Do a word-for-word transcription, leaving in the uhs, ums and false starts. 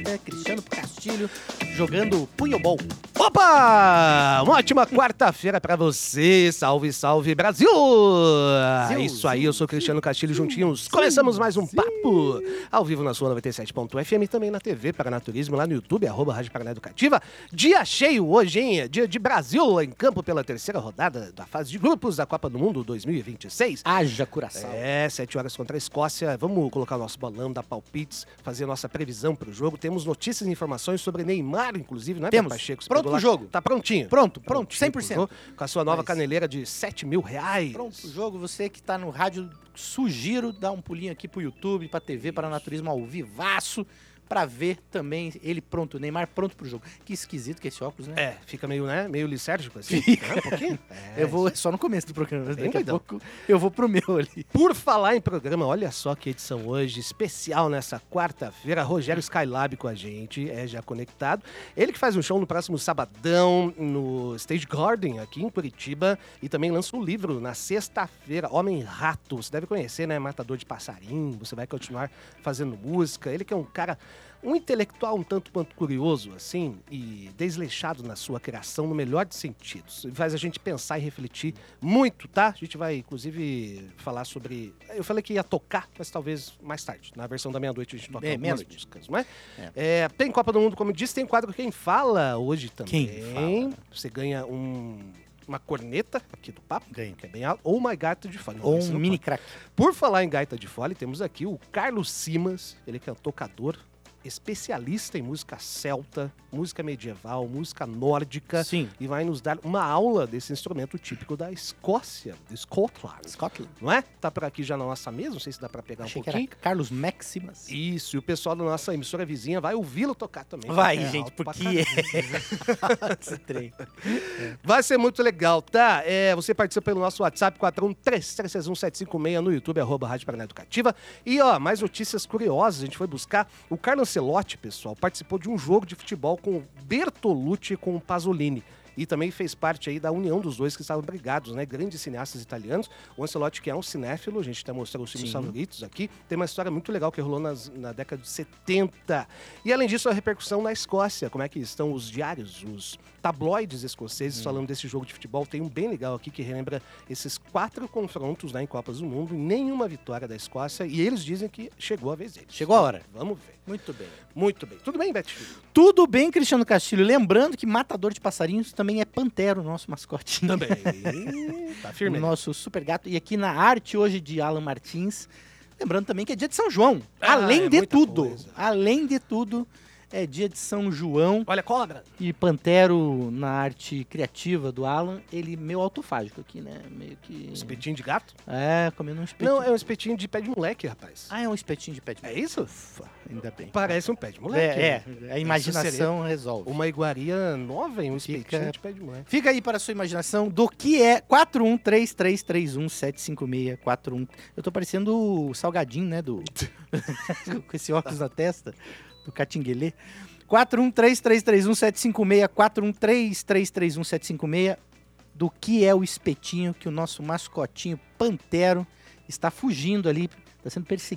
América, Cristiano Castilho, jogando punhobol. Opa! Uma ótima quarta-feira pra você. Salve, salve, Brasil! Zil, Isso aí, zil, eu sou Cristiano zil, Castilho, zil, juntinhos. zil, Começamos mais um zil. papo ao vivo na sua noventa e sete ponto F M, também na T V Paranaturismo, lá no YouTube, arroba Rádio Paraná Educativa. Dia cheio hoje, hein? Dia de Brasil em campo pela terceira rodada da fase de grupos da Copa do Mundo dois mil e vinte e seis. Haja Curaçao. É, sete horas contra a Escócia. Vamos colocar o nosso bolão, dar palpites, fazer a nossa previsão pro jogo. Temos notícias e informações sobre Neymar, inclusive, né? Temos. Pacheco, Pronto pro lá. jogo. Tá prontinho. Pronto, pronto, Prontinho cem por pro cento. jogo, com a sua nova Mas- caneleira de sete mil reais. Pronto pro jogo, você que tá no rádio, sugiro dar um pulinho aqui pro YouTube, pra T V Paranaturismo ao vivaço, pra ver também ele pronto, o Neymar pronto pro jogo. Que esquisito que esse óculos, né? É, fica meio, né, meio lisérgico assim. Fica. É, um pouquinho. É. Eu vou só no começo do programa, Bem daqui a doidão. pouco eu vou pro meu ali. Por falar em programa, olha só que edição hoje, especial nessa quarta-feira. Rogério Skylab com a gente, é já conectado. Ele que faz um show no próximo sabadão no Stage Garden, aqui em Curitiba. E também lança um livro na sexta-feira, Homem-Rato. Você deve conhecer, né? Matador de passarinho. Você vai continuar fazendo música. Ele que é um cara... Um intelectual um tanto quanto curioso, assim, e desleixado na sua criação, no melhor dos sentidos. Faz a gente pensar e refletir muito, tá? A gente vai, inclusive, falar sobre... Eu falei que ia tocar, mas talvez mais tarde. Na versão da meia-noite a gente toca É, algumas meia-noite. músicas, não é? É. É, tem Copa do Mundo, como eu disse, tem quadro Quem Fala hoje também. Quem Fala. Você ganha um... uma corneta aqui do papo, Ganha. que é bem alto, ou uma gaita de fole. Ou Esse um não mini pode. crack. Por falar em gaita de fole, temos aqui o Carlos Simas, ele que é um tocador, especialista em música celta, música medieval, música nórdica, Sim. e vai nos dar uma aula desse instrumento típico da Escócia, de Scotland, Scotland. não é? Tá por aqui já na nossa mesa, não sei se dá pra pegar Achei um que era pouquinho. Carlos Maximas. Isso, e o pessoal da nossa emissora vizinha vai ouvi-lo tocar também. Vai, É gente, alto pra porque caramba. é... Esse trem. Vai ser muito legal, tá? É, você participa pelo nosso WhatsApp quatro um três três seis um sete cinco seis no YouTube, arroba Rádio Paraná Educativa. E, ó, mais notícias curiosas, a gente foi buscar. O Carlo Ancelotti, pessoal, participou de um jogo de futebol com o Bertolucci e com o Pasolini. E também fez parte aí da união dos dois que estavam brigados, né? Grandes cineastas italianos. O Ancelotti, que é um cinéfilo, a gente até mostrou os filmes Sim. favoritos aqui. Tem uma história muito legal que rolou nas, na década de setenta. E além disso, a repercussão na Escócia. Como é que estão os diários, os tabloides escoceses falando desse jogo de futebol. Tem um bem legal aqui que relembra esses quatro confrontos, né, em Copas do Mundo. Nenhuma vitória da Escócia. E eles dizem que chegou a vez deles. Chegou a hora. Vamos ver. Muito bem. Muito bem. Tudo bem, Beth? Tudo bem, Cristiano Castilho. Lembrando que Matador de Passarinhos também é Pantero, nosso mascotinho. Também. Tá firme. O nosso super gato. E aqui na arte hoje de Alan Martins. Lembrando também que é dia de São João. Ah, além é de muita tudo. coisa. Além de tudo, é dia de São João. Olha, cobra. E Pantero, na arte criativa do Alan, ele meio autofágico aqui, né? Meio que... Espetinho de gato? É, comendo um espetinho. Não, é um espetinho de pé de moleque, rapaz. Ah, é um espetinho de pé de É isso? Ufa, ainda bem. Parece um pé de moleque. É, né? é, a imaginação resolve. Uma iguaria nova em um Fica- espetinho de pé de moleque. Fica aí para a sua imaginação do que é quatro um três três três um sete cinco seis quatro um. Eu tô parecendo o Salgadinho, né? Do... Com esse óculos na testa, do Catinguelê. quatro um três três três um sete cinco seis quatro um três três três um sete cinco seis. Do que é o espetinho que o nosso mascotinho Pantero está fugindo ali, está sendo